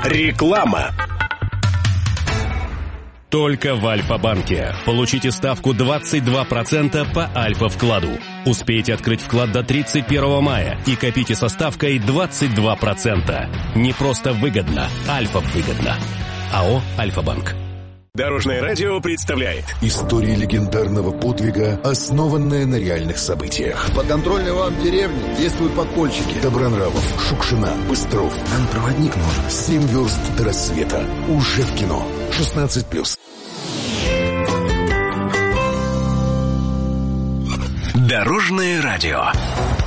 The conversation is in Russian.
Реклама. Только в Альфа-банке. Получите ставку 22% по Альфа-вкладу. Успейте открыть вклад до 31 мая и копите со ставкой 22%. Не просто выгодно, Альфа-выгодно. АО «Альфа-банк». Дорожное радио представляет истории легендарного подвига, основанная на реальных событиях. По контрольной вам деревне действуют подпольщики. Добронравов, Шукшина, Быстров. Нам проводник нужен. 7 верст до рассвета. Уже в кино. 16+. Дорожное радио.